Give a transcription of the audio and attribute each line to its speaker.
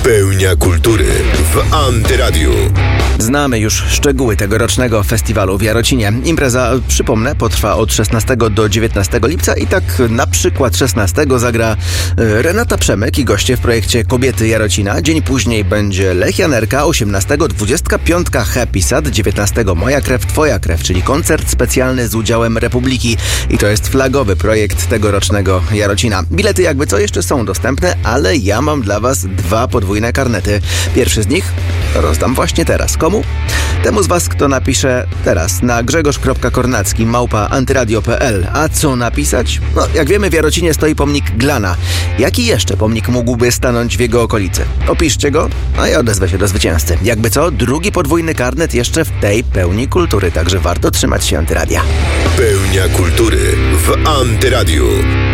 Speaker 1: Pełnia kultury w Antyradiu.
Speaker 2: Znamy już szczegóły tegorocznego festiwalu w Jarocinie. Impreza, przypomnę, potrwa od 16 do 19 lipca i tak na przykład 16 zagra Renata Przemek i goście w projekcie Kobiety Jarocina. Dzień później będzie Lech Janerka, 18 25 Happy Sad, 19 Moja krew, twoja krew, czyli koncert specjalny z udziałem Republiki. I to jest flagowy projekt tegorocznego Jarocina. Bilety jakby co jeszcze są dostępne, ale ja mam dla was dwa podwójne karnety. Pierwszy z nich rozdam właśnie teraz. Komu? Temu z was, kto napisze teraz na grzegorz.kornacki@antyradio.pl. A co napisać? No, jak wiemy, w Jarocinie stoi pomnik Glana. Jaki jeszcze pomnik mógłby stanąć w jego okolicy? Opiszcie go, a ja odezwę się do zwycięzcy. Jakby co, drugi podwójny karnet jeszcze w tej pełni kultury, także warto trzymać się Antyradia.
Speaker 1: Pełnia kultury w Antyradiu.